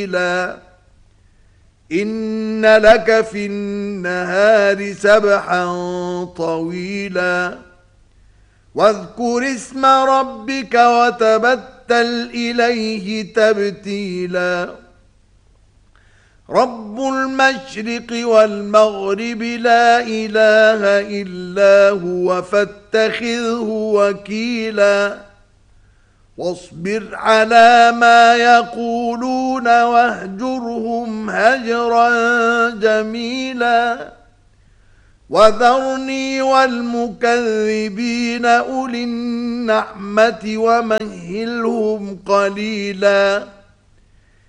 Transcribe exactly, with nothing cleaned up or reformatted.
إن لك في النهار سبحا طويلا واذكر اسم ربك وتبتل إليه تبتيلا رب المشرق والمغرب لا إله إلا هو فاتخذه وكيلا واصبر على ما يقولون واهجرهم هجرا جميلا وذرني والمكذبين أولي النعمة ومهلهم قليلا